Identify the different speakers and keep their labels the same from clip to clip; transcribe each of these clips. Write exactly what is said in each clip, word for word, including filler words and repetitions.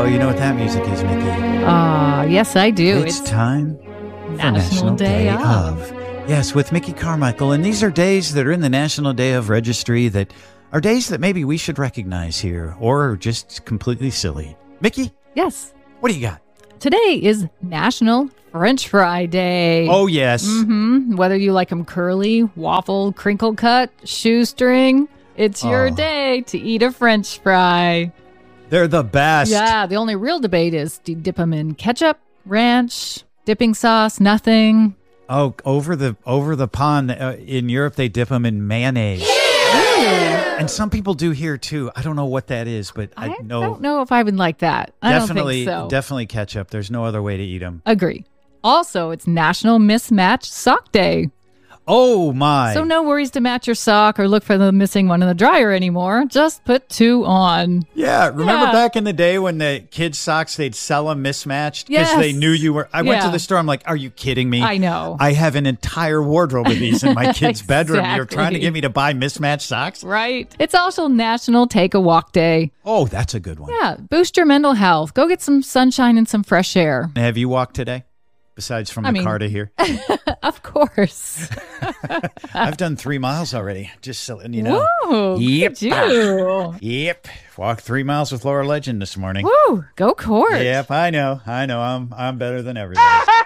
Speaker 1: Oh, you know what that music is, Mickey?
Speaker 2: Ah, uh, yes, I do.
Speaker 1: It's, it's time
Speaker 2: National,
Speaker 1: for National Day,
Speaker 2: Day
Speaker 1: of.
Speaker 2: of.
Speaker 1: Yes, with Mickey Carmichael. And these are days that are in the National Day of Registry that are days that maybe we should recognize here or just completely silly. Mickey?
Speaker 2: Yes.
Speaker 1: What do you got?
Speaker 2: Today is National French Fry Day.
Speaker 1: Oh, yes.
Speaker 2: Mm-hmm. Whether you like them curly, waffle, crinkle cut, shoestring, it's your
Speaker 1: Oh.
Speaker 2: day to eat a French fry.
Speaker 1: They're the best.
Speaker 2: Yeah, the only real debate is, do you dip them in ketchup, ranch, dipping sauce, nothing?
Speaker 1: Oh, over the over the pond uh, in Europe, they dip them in mayonnaise.
Speaker 2: Yeah.
Speaker 1: And some people do here, too. I don't know what that is, but I,
Speaker 2: I
Speaker 1: know.
Speaker 2: don't know if I would like that. I
Speaker 1: Definitely,
Speaker 2: don't think so.
Speaker 1: definitely ketchup. There's no other way to eat them.
Speaker 2: Agree. Also, it's National Mismatched Sock Day.
Speaker 1: Oh, my.
Speaker 2: So no worries to match your sock or look for the missing one in the dryer anymore. Just put two on.
Speaker 1: Yeah, remember
Speaker 2: Yeah.
Speaker 1: back in the day when the kids' socks, they'd sell them mismatched because
Speaker 2: Yes.
Speaker 1: they knew you were. I went to
Speaker 2: Yeah.
Speaker 1: the store. I'm like, are you kidding me?
Speaker 2: I know.
Speaker 1: I have an entire wardrobe of these in my kid's bedroom. You're trying to
Speaker 2: Exactly.
Speaker 1: get me to buy mismatched socks?
Speaker 2: Right. It's also National Take a Walk Day.
Speaker 1: Oh, that's a good one.
Speaker 2: Yeah, boost your mental health. Go get some sunshine and some fresh air.
Speaker 1: Have you walked today? Besides from
Speaker 2: I
Speaker 1: the
Speaker 2: mean-
Speaker 1: car to here.
Speaker 2: Of course.
Speaker 1: I've done three miles already. Just so you know.
Speaker 2: Woo,
Speaker 1: Yep.
Speaker 2: look at you.
Speaker 1: Yep. Walked three miles with Laura Legend this morning.
Speaker 2: Woo, go court.
Speaker 1: Yep, I know. I know. I'm I'm better than everybody.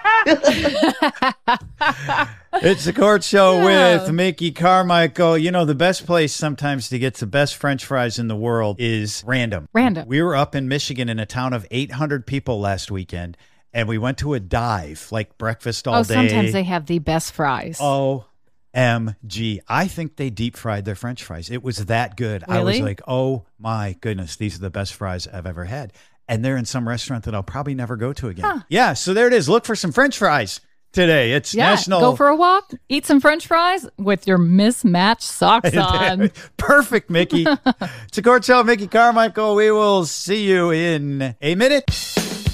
Speaker 1: It's the Court Show
Speaker 2: Yeah.
Speaker 1: with Mickey Carmichael. You know, the best place sometimes to get the best French fries in the world is random.
Speaker 2: Random.
Speaker 1: We were up in Michigan in a town of eight hundred people last weekend, and we went to a dive, like breakfast all
Speaker 2: Oh,
Speaker 1: day.
Speaker 2: sometimes they have the best fries.
Speaker 1: O M G. I think they deep fried their French fries. It was that good. I was
Speaker 2: Really?
Speaker 1: like, oh my goodness, these are the best fries I've ever had. And they're in some restaurant that I'll probably never go to again.
Speaker 2: Huh.
Speaker 1: Yeah, so there it is. Look for some French fries today. It's
Speaker 2: Yeah,
Speaker 1: National.
Speaker 2: go for a walk, eat some French fries with your mismatched socks on.
Speaker 1: Perfect, Mickey. It's a Court Show, Mickey Carmichael. We will see you in a minute.